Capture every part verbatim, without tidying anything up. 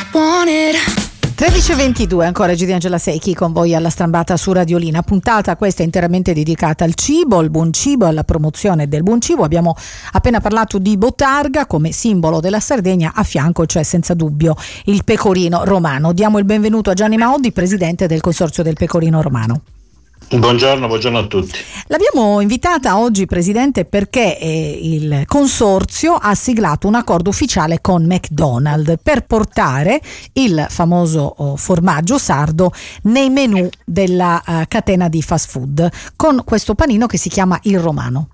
tredici e ventidue, ancora G D Angela Secchi con voi alla Strambata su Radiolina. Puntata questa interamente dedicata al cibo, al buon cibo, alla promozione del buon cibo. Abbiamo appena parlato di Botarga come simbolo della Sardegna, a fianco c'è senza dubbio il pecorino romano. Diamo il benvenuto a Gianni Maoddi, presidente del Consorzio del Pecorino Romano. Buongiorno, buongiorno a tutti. L'abbiamo invitata oggi, Presidente, perché eh, il Consorzio ha siglato un accordo ufficiale con McDonald's per portare il famoso oh, formaggio sardo nei menù della uh, catena di fast food, con questo panino che si chiama il Romano.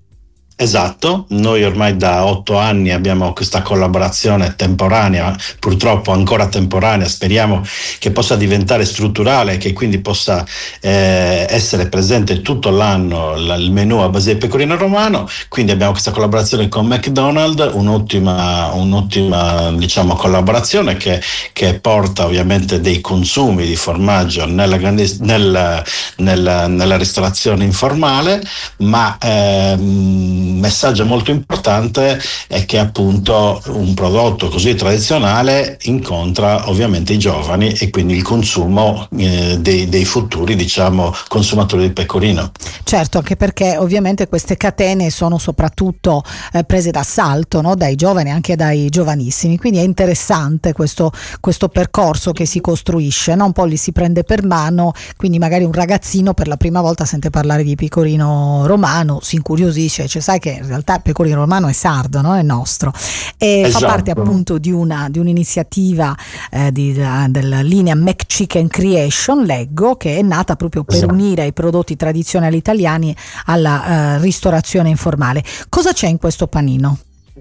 Esatto, noi ormai da otto anni abbiamo questa collaborazione temporanea, purtroppo ancora temporanea, speriamo che possa diventare strutturale, che quindi possa eh, essere presente tutto l'anno la, il menù a base di pecorino romano. Quindi abbiamo questa collaborazione con McDonald's, un'ottima, un'ottima diciamo collaborazione che, che porta ovviamente dei consumi di formaggio nella, grandis- nel, nel, nella ristorazione informale, ma ehm, un messaggio molto importante è che appunto un prodotto così tradizionale incontra ovviamente i giovani e quindi il consumo eh, dei, dei futuri diciamo consumatori di pecorino. Certo, anche perché ovviamente queste catene sono soprattutto eh, prese d'assalto, no? Dai giovani, anche dai giovanissimi, quindi è interessante questo, questo percorso che si costruisce, no? Un po' li si prende per mano, quindi magari un ragazzino per la prima volta sente parlare di pecorino romano, si incuriosisce, cioè sai che in realtà il pecorino romano è sardo, no? È nostro, e esatto. Fa parte appunto di una di un'iniziativa eh, di, da, della linea McChicken Creation, leggo, che è nata proprio per esatto. unire i prodotti tradizionali italiani alla uh, ristorazione informale. Cosa c'è in questo panino?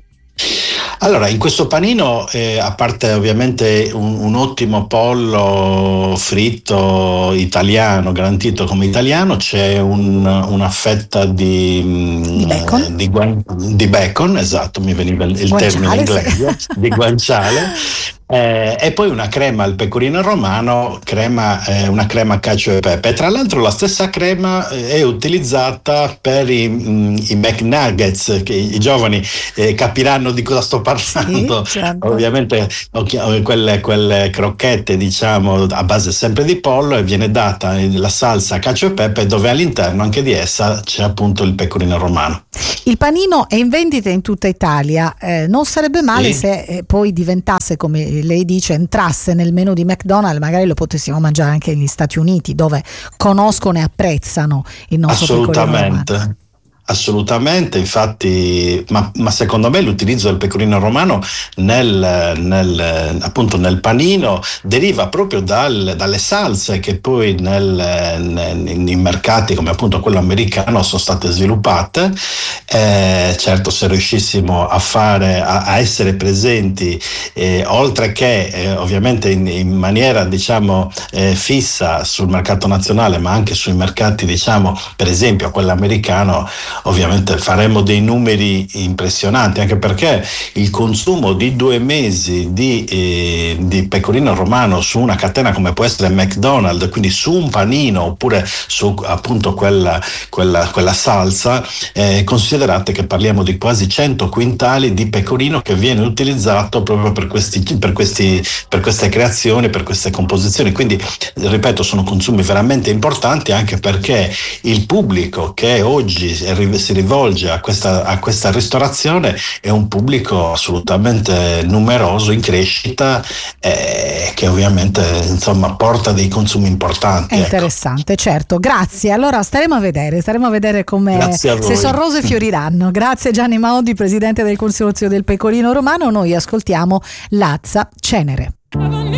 Allora, in questo panino, eh, a parte ovviamente un, un ottimo pollo fritto italiano, garantito come italiano, c'è un, una fetta di, di, bacon. Eh, di, guan, di bacon, esatto, mi veniva il, il termine inglese, sì. di guanciale. Eh, e poi una crema al pecorino romano, crema, eh, una crema cacio e pepe. Tra l'altro la stessa crema è utilizzata per i, i McNuggets, che i giovani eh, capiranno di cosa sto parlando. Sì, certo. Ovviamente quelle, quelle crocchette diciamo a base sempre di pollo, e viene data la salsa cacio e pepe, dove all'interno anche di essa c'è appunto il pecorino romano. Il panino è in vendita in tutta Italia, eh, non sarebbe male sì. se eh, poi diventasse, come lei dice, entrasse nel menù di McDonald's, magari lo potessimo mangiare anche negli Stati Uniti, dove conoscono e apprezzano il nostro pecorino romano. Assolutamente, infatti, ma, ma secondo me l'utilizzo del pecorino romano nel, nel appunto nel panino deriva proprio dal, dalle salse che poi nel, nel, in mercati come appunto quello americano sono state sviluppate. Eh, certo, se riuscissimo a fare a, a essere presenti eh, oltre che eh, ovviamente in, in maniera diciamo eh, fissa sul mercato nazionale, ma anche sui mercati diciamo per esempio quello americano, ovviamente faremo dei numeri impressionanti, anche perché il consumo di due mesi di, eh, di pecorino romano su una catena come può essere McDonald's, quindi su un panino oppure su appunto quella, quella, quella salsa, eh, considerate che parliamo di quasi cento quintali di pecorino che viene utilizzato proprio per, questi, per, questi, per queste creazioni, per queste composizioni. Quindi ripeto, sono consumi veramente importanti, anche perché il pubblico che oggi si rivolge a questa, a questa ristorazione è un pubblico assolutamente numeroso, in crescita, eh, che ovviamente insomma porta dei consumi importanti. È interessante, ecco. Certo, grazie. Allora staremo a vedere, staremo a vedere come se sono rose fioriranno. Grazie Gianni Maoddi, presidente del Consorzio del Pecorino Romano. Noi ascoltiamo Lazza Cenere.